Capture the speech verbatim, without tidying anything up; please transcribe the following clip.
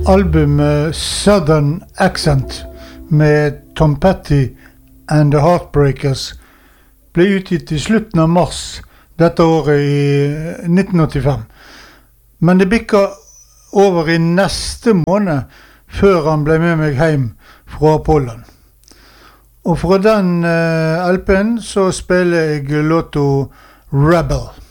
Albumet Southern Accent med Tom Petty and the Heartbreakers ble utgitt i slutten av mars dette året i nitten åttifem. Men det bikket over i neste måned før han ble med meg hjem fra Polen. Og fra den uh, L P-en så spiller jeg låta Rebel.